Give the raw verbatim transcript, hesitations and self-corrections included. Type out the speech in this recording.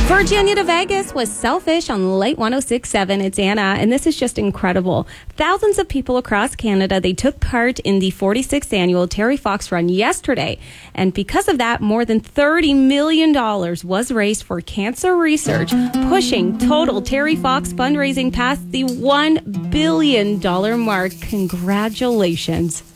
Virginia to Vegas was Selfish on Late one oh six point seven. It's Anna, and this is just incredible. Thousands of people across Canada, they took part in the forty-sixth annual Terry Fox Run yesterday. And because of that, more than thirty million dollars was raised for cancer research, pushing total Terry Fox fundraising past the one billion dollars mark. Congratulations.